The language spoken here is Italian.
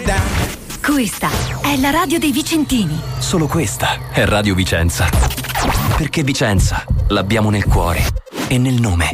Questa è la radio dei Vicentini. Solo questa è Radio Vicenza. Perché Vicenza l'abbiamo nel cuore e nel nome.